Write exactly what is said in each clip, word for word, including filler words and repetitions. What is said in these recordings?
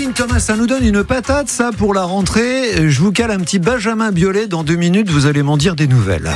Lynn Thomas, ça nous donne une patate, ça, pour la rentrée. Je vous cale un petit Benjamin Biolay. Dans deux minutes, vous allez m'en dire des nouvelles.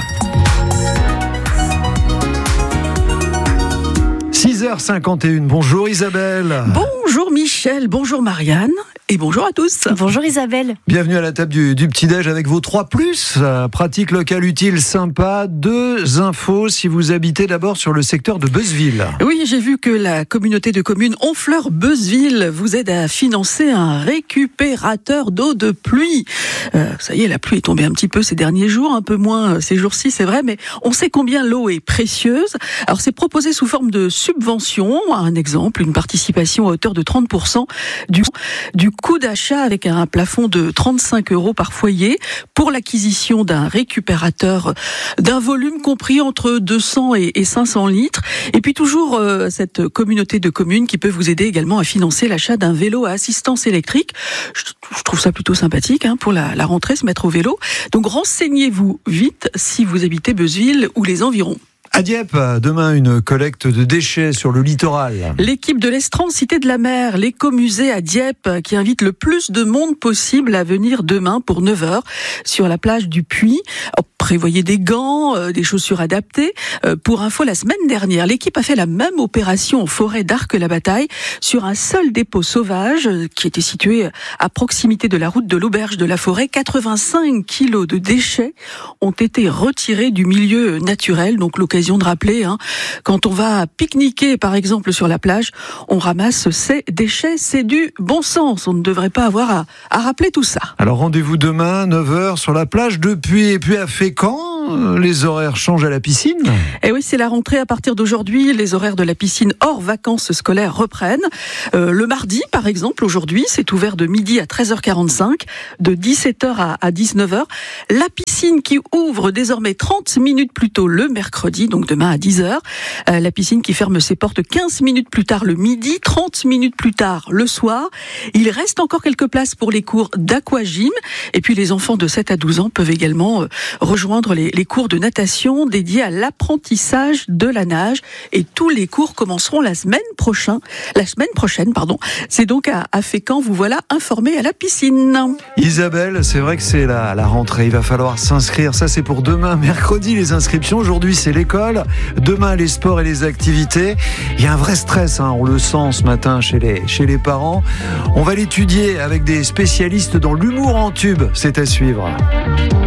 six heures cinquante et une, bonjour Isabelle. Bonjour Michel, bonjour Marianne et bonjour à tous. Bonjour Isabelle. Bienvenue à la table du, du petit-déj avec vos trois plus. Euh, pratique locale utile, sympa. Deux infos si vous habitez d'abord sur le secteur de Beuzeville. Oui, j'ai vu que la communauté de communes Honfleur-Beuzeville vous aide à financer un récupérateur d'eau de pluie. Euh, ça y est, la pluie est tombée un petit peu ces derniers jours, un peu moins ces jours-ci, c'est vrai, mais on sait combien l'eau est précieuse. Alors c'est proposé sous forme de subvention, un exemple, une participation à hauteur de trente pour cent du, du coût d'achat avec un plafond de trente-cinq euros par foyer pour l'acquisition d'un récupérateur d'un volume compris entre deux cents et cinq cents litres. Et puis toujours euh, cette communauté de communes qui peut vous aider également à financer l'achat d'un vélo à assistance électrique. Je, je trouve ça plutôt sympathique hein, pour la, la rentrée, se mettre au vélo. Donc renseignez-vous vite si vous habitez Beuzeville ou les environs. À Dieppe, demain, une collecte de déchets sur le littoral. L'équipe de l'Estran Cité de la Mer, l'écomusée à Dieppe, qui invite le plus de monde possible à venir demain pour neuf heures sur la plage du Puy. Alors, prévoyez des gants, euh, des chaussures adaptées. Euh, pour info, la semaine dernière, l'équipe a fait la même opération en forêt d'Arc-la-Bataille sur un seul dépôt sauvage euh, qui était situé à proximité de la route de l'auberge de la forêt. quatre-vingt-cinq kilos de déchets ont été retirés du milieu naturel, donc l'occasion de rappeler, hein, quand on va pique-niquer par exemple sur la plage, on ramasse ces déchets, c'est du bon sens, on ne devrait pas avoir à, à rappeler tout ça. Alors rendez-vous demain, neuf heures sur la plage de Puy. Et puis à Fécamp, les horaires changent à la piscine. Et oui, c'est la rentrée à partir d'aujourd'hui, les horaires de la piscine hors vacances scolaires reprennent. Euh, le mardi par exemple, aujourd'hui, c'est ouvert de midi à treize heures quarante-cinq, de dix-sept heures à, à dix-neuf heures. La piscine qui ouvre désormais trente minutes plus tôt le mercredi, donc demain à dix heures. Euh, la piscine qui ferme ses portes quinze minutes plus tard le midi, trente minutes plus tard le soir. Il reste encore quelques places pour les cours d'aquagym. Et puis les enfants de sept à douze ans peuvent également euh, rejoindre les, les cours de natation dédiés à l'apprentissage de la nage. Et tous les cours commenceront la semaine prochaine. La semaine prochaine, pardon. C'est donc à, à Fécamp, vous voilà informés à la piscine. Isabelle, c'est vrai que c'est la, la rentrée. Il va falloir s'inscrire. Ça, c'est pour demain, mercredi, les inscriptions. Aujourd'hui, c'est l'école. Demain, les sports et les activités. Il y a un vrai stress, hein, on le sent ce matin chez les, chez les parents. On va l'étudier avec des spécialistes dans l'humour en tube. C'est à suivre.